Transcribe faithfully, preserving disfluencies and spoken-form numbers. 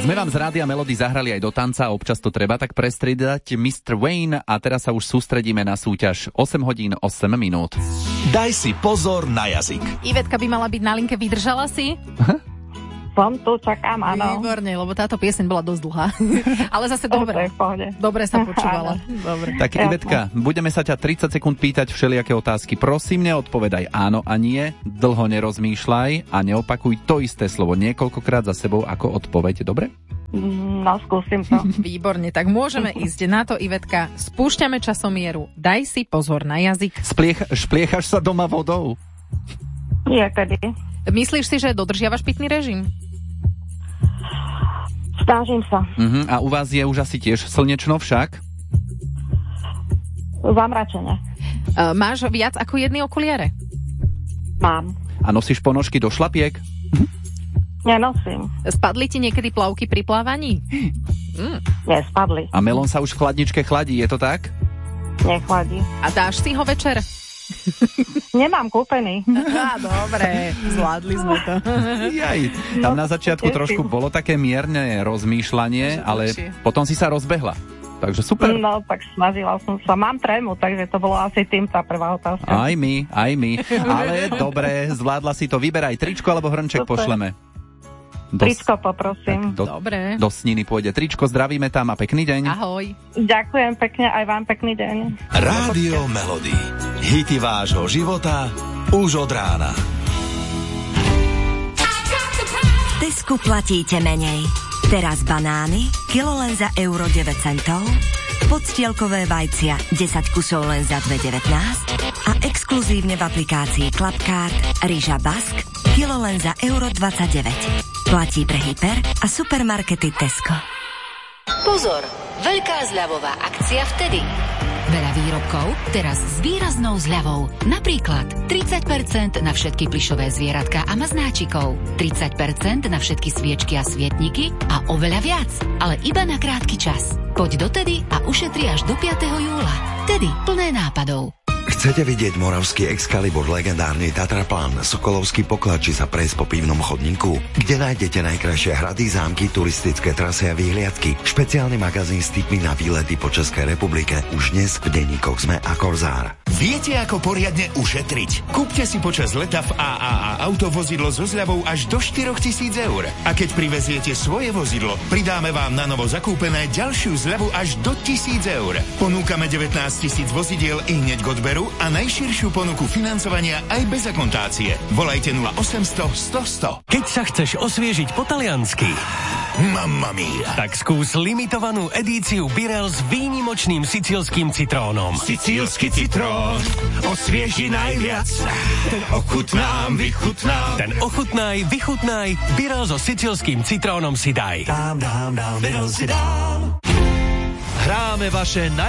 Sme vám z Rádia Melody zahrali aj do tanca, občas to treba tak prestriedať. mister Wayne, a teraz sa už sústredíme na súťaž. osem hodín osem minút. Daj si pozor na jazyk. Ivetka by mala byť na linke, vydržala si? Som tu, čakám, áno. Výborne, lebo táto pieseň bola dosť dlhá. Ale zase dobre. Dobre sa počúvala. Dobre. Tak Ivetka, budeme sa ťa tridsať sekúnd pýtať všelijaké otázky. Prosím, neodpovedaj áno a nie, dlho nerozmýšľaj a neopakuj to isté slovo niekoľkokrát za sebou ako odpoveď, dobre? No, skúsim to. Výborne, tak môžeme ísť na to, Ivetka. Spúšťame časomieru. Daj si pozor na jazyk. Spliech, špliechaš sa doma vodou? Niekedy. Myslíš si, že dodržiavaš pitný režim? Snažím sa. Uh-huh. A u vás je už asi tiež slnečno však? Zamračenie. Uh, máš viac ako jedny okuliare? Mám. A nosíš ponožky do šlapiek? Nenosím. Spadli ti niekedy plavky pri plávaní? Mm. Nespadli. A melón sa už v chladničke chladí, je to tak? Nechladí. A dáš si ho večer? Nemám kúpený. Á, dobre, zvládli sme to. Jaj, tam na začiatku trošku bolo také mierne rozmýšľanie, ale potom si sa rozbehla. Takže super. No, tak snažila som sa. Mám trému, takže to bolo asi tým tá prvá otázka. Aj my, aj my. Ale dobre, zvládla si to. Vyberaj tričko alebo hrnček super. Pošleme. Do, tričko poprosím. Do, Dobre. Do Sniny pôjde tričko, zdravíme tam a pekný deň. Ahoj. Ďakujem pekne, aj vám pekný deň. Rádio Melody. Hity vášho života už od rána. V Tesku platíte menej. Teraz banány, kilo len za euro deväť centov, podstielkové vajcia desať kusov len za dva devätnásť a exkluzívne v aplikácii Clubcard rýža Bask kilo len za euro dvadsaťdeväť. Platí pre hyper a supermarkety Tesco. Pozor! Veľká zľavová akcia vtedy. Veľa výrobkov teraz s výraznou zľavou. Napríklad tridsať percent na všetky plyšové zvieratka a maznáčikov, tridsať percent na všetky sviečky a svietniky a oveľa viac, ale iba na krátky čas. Poď dotedy a ušetri až do piateho júla. Tedy plné nápadov. Chcete vidieť moravský Excalibur, legendárny Tatraplán, Sokolovský poklad či sa prejsť po pivnom chodníku? Kde nájdete najkrajšie hrady, zámky, turistické trasy a výhliadky? Špeciálny magazín s tipmi na výlety po Českej republike už dnes v denníkoch Sme a Korzár. Viete, ako poriadne ušetriť? Kúpte si počas leta v á á á autovozidlo so zľavou až do štyrotisíc eur. A keď priveziete svoje vozidlo, pridáme vám na novo zakúpené ďalšiu zľavu až do tisíc eur. Ponúkame devätnásť tisíc vozidiel i hneď k odberu a najširšiu ponuku financovania aj bez akontácie. Volajte nula osemsto sto sto. Keď sa chceš osviežiť po taliansky, Mamma mia. Tak skús limitovanú edíciu Birel s výnimočným sicílskym citrónom. Sicílsky citrón osvieži najviac. Ten ochutnám, vychutnám. Ten ochutnaj, vychutnaj, Birel so sicílskym citrónom si daj. Dám, dám, dám, Birel si dám. Hráme vaše naj